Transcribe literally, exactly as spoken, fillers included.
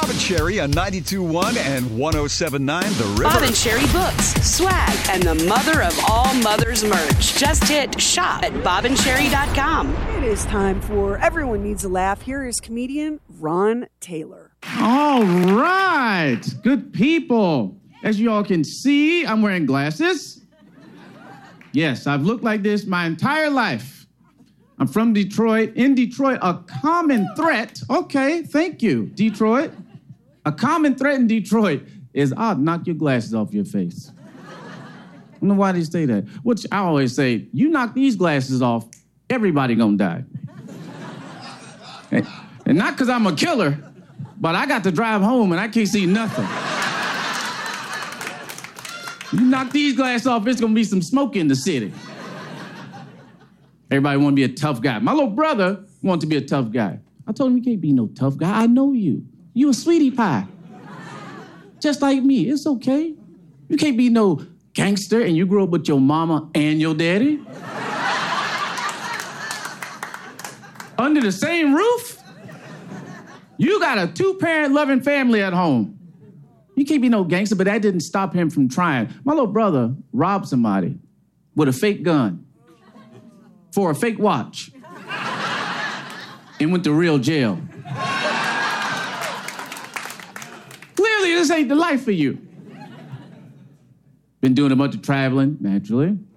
Bob and Sherry on ninety-two point one and one oh seven point nine The River. Bob and Sherry books, swag, and the mother of all mothers merch. Just hit shop at bob and sherry dot com. It is time for Everyone Needs a Laugh. Here is comedian Ron Taylor. All right. Good people. As you all can see, I'm wearing glasses. Yes, I've looked like this my entire life. I'm from Detroit. In Detroit, a common threat. Okay, thank you, Detroit. A common threat in Detroit is I'll knock your glasses off your face. I don't know why they say that. Which I always say, you knock these glasses off, everybody gonna die. And, and not because I'm a killer, but I got to drive home and I can't see nothing. You knock these glasses off, it's gonna be some smoke in the city. Everybody want to be a tough guy. My little brother wanted to be a tough guy. I told him, you can't be no tough guy. I know you. You a sweetie pie. Just like me. It's okay. You can't be no gangster and you grew up with your mama and your daddy. Under the same roof? You got a two-parent loving family at home. You can't be no gangster, but that didn't stop him from trying. My little brother robbed somebody with a fake gun for a fake watch and went to real jail. Clearly, this ain't the life for you. Been doing a bunch of traveling, naturally.